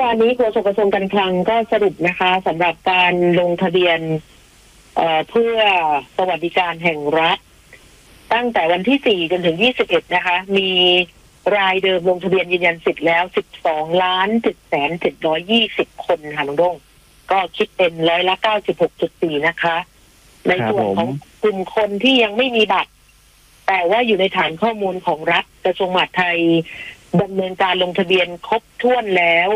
านนี้โฆษกกระทรวงการคลังก็สรุปนะคะสำหรับการลงทะเบียนเพื่อสวัสดิการแห่งรัฐตั้งแต่วันที่4จนถึง21นะคะมีรายเดิมลงทะเบียนยืนยันสิทธิ์แล้ว12,720,720 คนค่ะน้องด้งก็คิดเป็น96.4%นะคะในส่วนของกลุ่มคนที่ยังไม่มีบัตรแต่ว่าอยู่ในฐานข้อมูลของรัฐกระทรวงมหาดไทยดำเนินการลงทะเบียนครบถ้วนแล้ว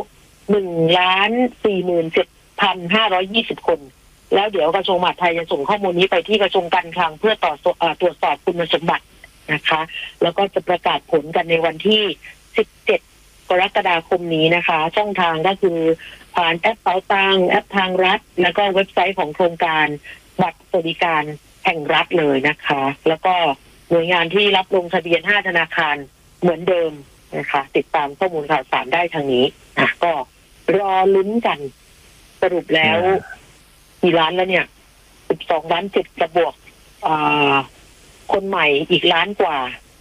1,47,520 คนแล้วเดี๋ยวกระทรวงมหาดไทยจะส่งข้อมูลนี้ไปที่กระทรวงการคลังเพื่อตรวจสอบคุณสมบัตินะคะแล้วก็จะประกาศผลกันในวันที่17 กรกฎาคมนี้นะคะช่องทางก็คือผ่านแอปเป๋าตังแอปทางรัฐแล้วก็เว็บไซต์ของโครงการบัตรสวัสดิการแห่งรัฐเลยนะคะแล้วก็หน่วยงานที่รับลงทะเบียน5ธนาคารเหมือนเดิมนะคะติดตามข้อมูลข่าวสารได้ทางนี้ก็รอลุ้นกันสรุปแล้วกี่ล้านแล้วเนี่ย12 ล้าน7จะบวกคนใหม่อีกล้านกว่า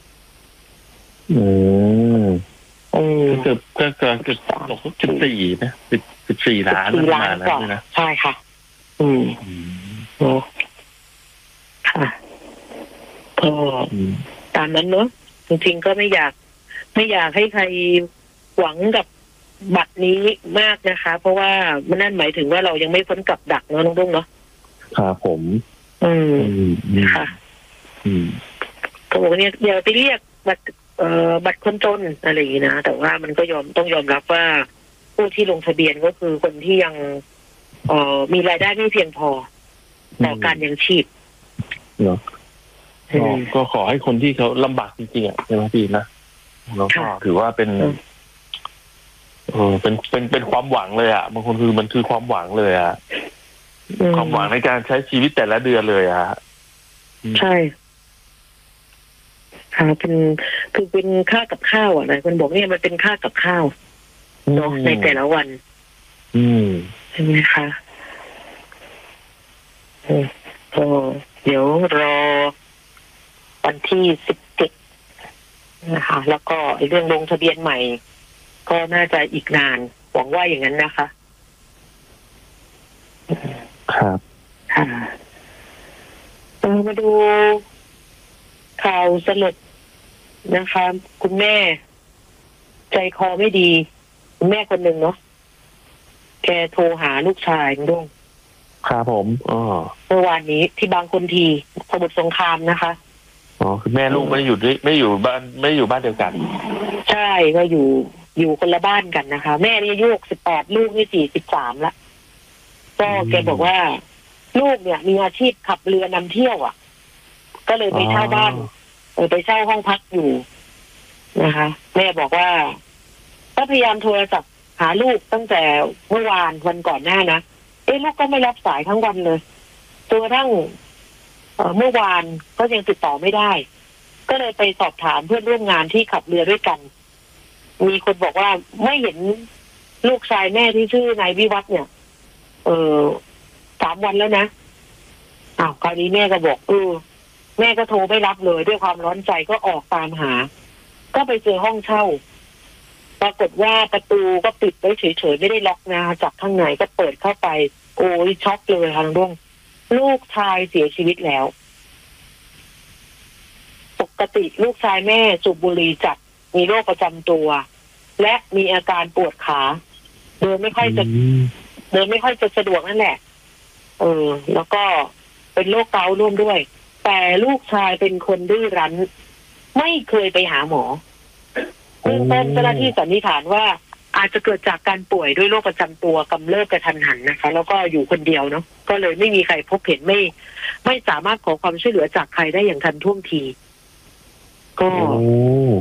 เกือบ14นะ14 ล้านประมาณนั้นนะใช่ค่ะค่ะก็ตามนั้นเนอะจริงๆก็ไม่อยากให้ใครหวังกับบัตรนี้มากนะคะเพราะว่ามันนั่นหมายถึงว่าเรายังไม่พ้นกับดักเนาะน้องรุ่งเนาะครับผมค่ะเขาบอกเนี่ยอย่าไปเรียกบัตรคนจนอะไรอย่างนี้นะแต่ว่ามันก็ต้องยอมรับว่าผู้ที่ลงทะเบียนก็คือคนที่ยังมีรายได้ไม่เพียงพอต่อการยังชีพเนาะก็ขอให้คนที่เขาลำบากจริงๆใช่ไหมพี่นะแล้วก็ถือว่าเป็นเป็นความหวังเลยบางคนคือมันคือความหวังเลยความหวังในการใช้ชีวิตแต่ละเดือนเลยใช่ค่ะเป็นค่ากับข้าวอะไรคนบอกเนี่ยมันเป็นค่ากับข้าวเนาะในแต่ละวันใช่ไหมคะก็เดี๋ยวรอวันที่17นะคะแล้วก็เรื่องลงทะเบียนใหม่ก็น่าจะอีกนานหวังว่าอย่างนั้นนะคะครับมาดูข่าวสลดนะคะคุณแม่ใจคอไม่ดีคุณแม่คนหนึ่งเนาะแกโทรหาลูกชายดุ้งครับผมเมื่อวานนี้ที่บางคนทีสมุทรสงครามนะคะคือแม่ลูกไม่อยู่บ้านเดียวกันใช่ก็อยู่คนละบ้านกันนะคะแม่นี่อายุ68ลูกนี่43ละก็แกบอกว่าลูกเนี่ยมีอาชีพขับเรือนำเที่ยวก็เลยไปเช่าบ้านไปเช่าห้องพักอยู่นะคะแม่บอกว่าก็พยายามโทรศัพท์หาลูกตั้งแต่เมื่อวานวันก่อนหน้านะลูกก็ไม่รับสายทั้งวันเลยจนกระทั่งเมื่อวานก็ยังติดต่อไม่ได้ก็เลยไปสอบถามเพื่อนร่วมงานที่ขับเรือด้วยกันมีคนบอกว่าไม่เห็นลูกชายแม่ที่ชื่อนายวิวัฒน์เนี่ย3 วันแล้วนะคราวนี้แม่ก็บอกแม่ก็โทรไม่รับเลยด้วยความร้อนใจก็ออกตามหาก็ไปเจอห้องเช่าปรากฏว่าประตูก็ปิดไว้เฉยๆไม่ได้ล็อกนะจากข้างในก็เปิดเข้าไปโอ้ยช็อกเลยค่ะน้องลูกชายเสียชีวิตแล้วปกติลูกชายแม่สูบบุหรี่จัดมีโรคประจำตัวและมีอาการปวดขาเดินไม่ค่อยจะสะดวกนั่นแหละแล้วก็เป็นโรคเกาต์ร่วมด้วยแต่ลูกชายเป็นคนดื้อรั้นไม่เคยไปหาหมอเบื้องต้นเจ้าหน้าที่สันนิษฐานว่าอาจจะเกิดจากการป่วยด้วยโรคประจำตัวกำเริบกระทันหันนะคะแล้วก็อยู่คนเดียวเนาะก็เลยไม่มีใครพบเห็นไม่สามารถขอความช่วยเหลือจากใครได้อย่างทันท่วงทีก็